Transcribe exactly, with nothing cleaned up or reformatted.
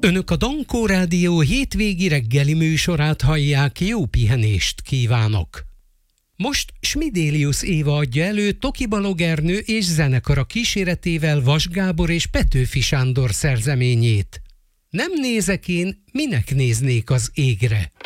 Önök a Dankó Rádió hétvégi reggeli műsorát hallják, jó pihenést kívánok! Most Smidélius Éva adja elő Toki Balogernő és zenekara kíséretével Vas Gábor és Petőfi Sándor szerzeményét. Nem nézek én, minek néznék az égre?